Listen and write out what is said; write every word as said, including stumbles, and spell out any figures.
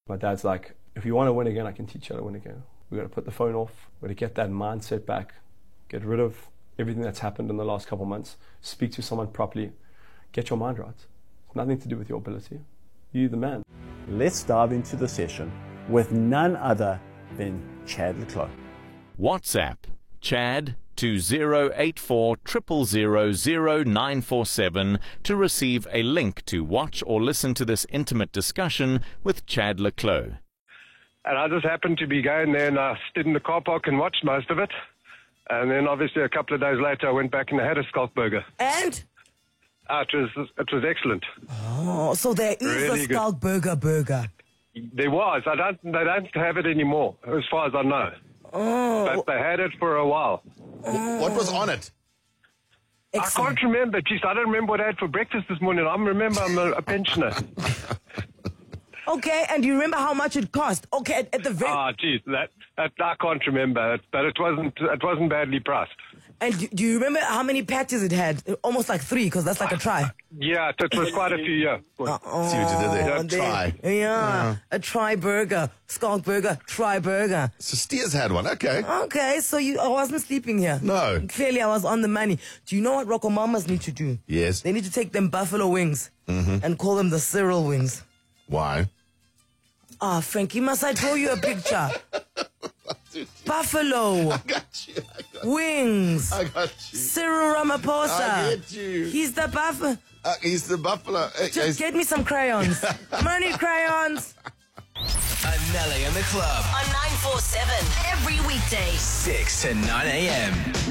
My dad's like, if you want to win again, I can teach you how to win again. We've got to put the phone off. We've got to get that mindset back. Get rid of everything that's happened in the last couple of months. Speak to someone properly. Get your mind right. It's nothing to do with your ability. You're the man. Let's dive into the session with none other than Chad le Clos. WhatsApp Chad to zero eight four zero zero zero zero nine four seven to receive a link to watch or listen to this intimate discussion with Chad le Clos. And I just happened to be going there and I stood in the car park and watched most of it. And then obviously a couple of days later I went back and I had a Skalkburger. And? Uh, it was it was excellent. Oh, so there is Really a good. Skalkburger burger. There was. I don't. They don't have it anymore, as far as I know. Oh. But they had it for a while. What was on it? Excellent. I can't remember. Jeez, I don't remember what I had for breakfast this morning. I remember I'm a, a pensioner. Okay, and you remember how much it cost? Okay, at, at the very... Ah, geez, that, that I can't remember. But it wasn't. It wasn't badly priced. And do, do you remember how many patties it had? Almost like three, because that's like a try. Yeah, it, it was quite a few. Yeah. Oh, See what you did there. there- Try. Yeah, a try burger, Skalkburger, try burger. So Steers had one. Okay. Okay, so you, I wasn't sleeping here. No. Clearly, I was on the money. Do you know what Rocco Mamas need to do? Yes. They need to take them buffalo wings and call them the Cyril wings. Why? Ah, Frankie, must I draw you a picture? Buffalo I got you. I got, wings. I got you. Cyril Ramaphosa. I get you. He's the buffalo. Uh, he's the buffalo. Uh, Just he's- get me some crayons. Money crayons. Anelli and the Club. On nine four seven every weekday. six to nine a.m.